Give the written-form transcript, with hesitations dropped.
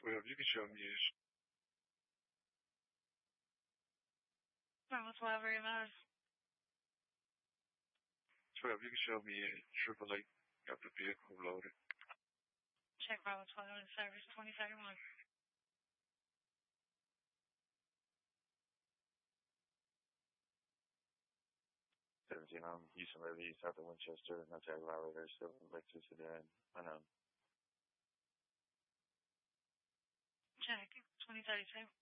Whatever you can show me is. Bravo 12, remote. Whatever you can show me is. Triple Eight got the vehicle loaded. Check Bravo 12 in service 2031. 17 on Houston Road East out of Winchester. No tag violator, still Lexus sedan. Unknown. Check 2032.